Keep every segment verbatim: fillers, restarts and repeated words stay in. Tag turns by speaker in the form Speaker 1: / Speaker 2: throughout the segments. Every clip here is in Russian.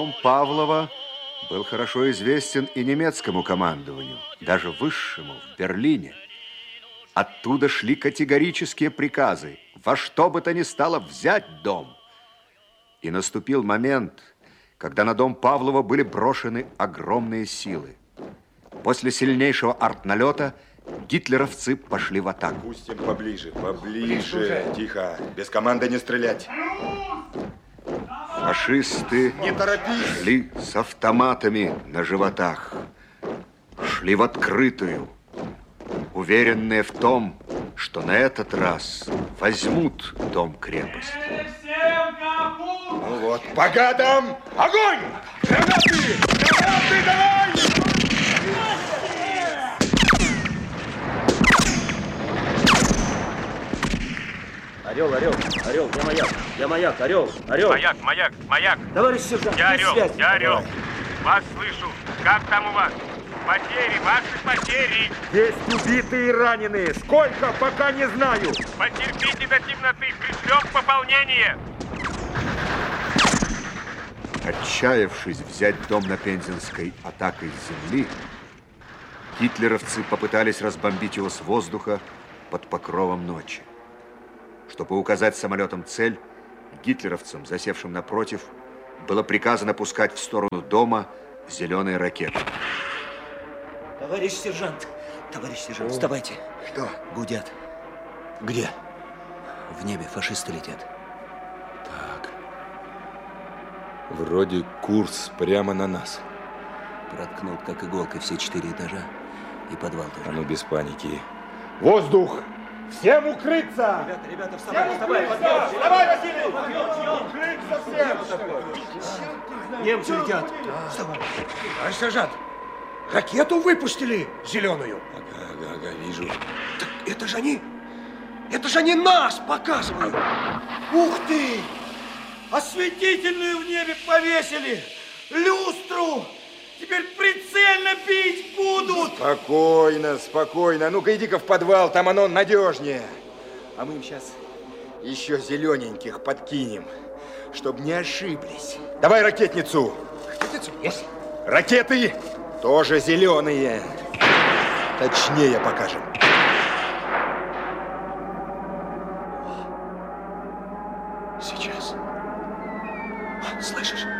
Speaker 1: Дом Павлова был хорошо известен и немецкому командованию, даже высшему, в Берлине. Оттуда шли категорические приказы во что бы то ни стало взять дом. И наступил момент, когда на дом Павлова были брошены огромные силы. После сильнейшего артналета гитлеровцы пошли в атаку.
Speaker 2: Пустим поближе, поближе. Тихо, без команды не стрелять.
Speaker 1: Фашисты
Speaker 2: не торопись.
Speaker 1: Шли с автоматами на животах. Шли в открытую, уверенные в том, что на этот раз возьмут дом-крепость.
Speaker 2: Ну вот, по гадам! Огонь! Гранаты! Гранаты, давай!
Speaker 3: Орел, орел, орел, я маяк, я маяк, орел, орел.
Speaker 4: Маяк, маяк, маяк.
Speaker 3: Товарищ сержант,
Speaker 4: я орел,
Speaker 3: связь.
Speaker 4: я орел. Вас слышу. Как там у вас? Потери, ваши потери.
Speaker 2: Есть убитые и раненые. Сколько, пока не знаю.
Speaker 4: Потерпите до темноты, пришлем пополнение.
Speaker 1: Отчаявшись взять дом на Пензенской атакой с земли, гитлеровцы попытались разбомбить его с воздуха под покровом ночи. Чтобы указать самолетом цель, гитлеровцам, засевшим напротив, было приказано пускать в сторону дома зеленые ракеты.
Speaker 3: Товарищ сержант, товарищ сержант, вставайте.
Speaker 2: Что?
Speaker 3: Гудят.
Speaker 2: Где?
Speaker 3: В небе фашисты летят.
Speaker 2: Так. Вроде курс прямо на нас.
Speaker 3: Проткнут, как иголкой, все четыре этажа и подвал тоже.
Speaker 2: А ну, без паники. Воздух! Всем укрыться!
Speaker 3: Ребята, ребята, вставай, вставай,
Speaker 2: подъем! Вставай, Василий! Укрыться всем!
Speaker 3: Немцы летят. Вставай.
Speaker 5: Товарищ сержант, ракету выпустили зеленую.
Speaker 2: Ага, ага, ага, вижу.
Speaker 5: Так это же они, это же они нас показывают.
Speaker 6: Ух ты! Осветительную в небе повесили! Люстру! Теперь прицельно бить будут!
Speaker 2: Спокойно, спокойно. Ну-ка, иди-ка в подвал, там оно надежнее. А мы им сейчас еще зелененьких подкинем, чтобы не ошиблись. Давай ракетницу.
Speaker 5: Ракетницу есть.
Speaker 2: Ракеты тоже зеленые. Точнее покажем.
Speaker 5: Сейчас. Слышишь?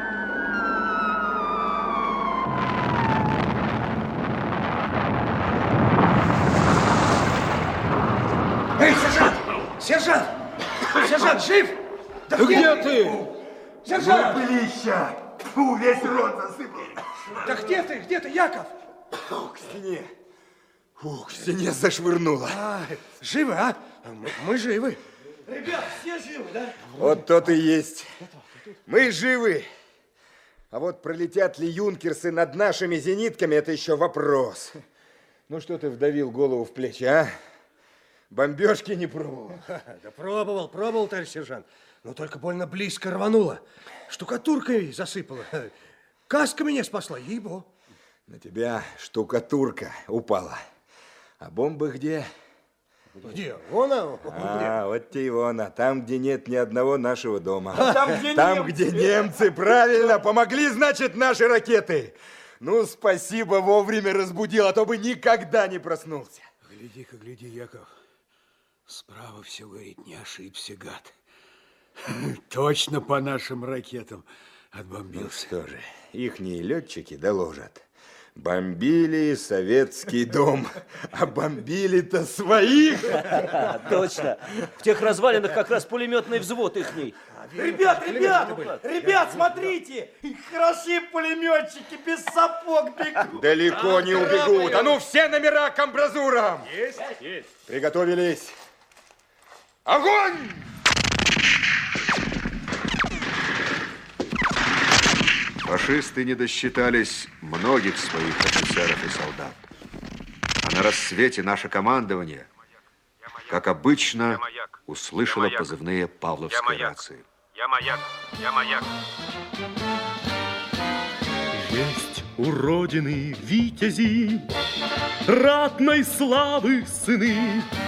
Speaker 5: Эй, сержант! Сержант! Сержант, жив? Да
Speaker 2: где ты?
Speaker 5: Сержант!
Speaker 2: Блища! Фу, весь рот засыпал.
Speaker 5: Да где ты? Где ты, Яков?
Speaker 2: Фу, к стене. Фу, к стене зашвырнуло.
Speaker 5: А, живы, а? Мы, мы живы.
Speaker 6: Ребят, все живы, да?
Speaker 2: Вот то и есть. Мы живы. А вот пролетят ли юнкерсы над нашими зенитками, это еще вопрос. Ну что ты вдавил голову в плечи, а? Бомбежки не пробовал?
Speaker 5: Да пробовал, пробовал, товарищ сержант. Но только больно близко рвануло. Штукатуркой засыпало. Каска меня спасла, ей-бо.
Speaker 2: На тебя штукатурка упала. А бомба где?
Speaker 5: Где? Вон она.
Speaker 2: А, вот те и вон она. Там, где нет ни одного нашего дома.
Speaker 6: Там, где
Speaker 2: Там,
Speaker 6: немцы.
Speaker 2: где немцы. Правильно, помогли, значит, наши ракеты. Ну, спасибо, вовремя разбудил, а то бы никогда не проснулся.
Speaker 5: Гляди-ка, гляди, Яков. Справа все говорит, не ошибся, гад. Точно по нашим ракетам отбомбился.
Speaker 2: Ну что же, ихние летчики доложат. Бомбили советский дом, а бомбили-то своих.
Speaker 3: Точно. В тех развалинах как раз пулеметный взвод ихний.
Speaker 6: Ребят, ребят, ребят, смотрите! Хороши пулеметчики, без сапог бегут.
Speaker 2: Далеко не убегут. А ну, все номера к амбразурам.
Speaker 4: Есть, есть.
Speaker 2: Приготовились. Огонь!
Speaker 1: Фашисты не досчитались многих своих офицеров и солдат. А на рассвете наше командование, как обычно, услышало позывные Павловской рации.
Speaker 4: Я маяк, я маяк.
Speaker 7: Есть у Родины витязи, ратной славы сыны,